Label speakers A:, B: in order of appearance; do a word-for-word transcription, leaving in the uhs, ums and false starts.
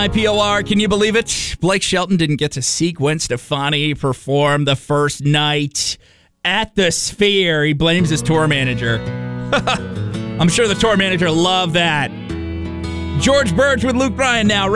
A: I P O R, can you believe it? Blake Shelton didn't get to see Gwen Stefani perform the first night at the Sphere. He blames his tour manager. I'm sure the tour manager loved that. George Birch with Luke Bryan now.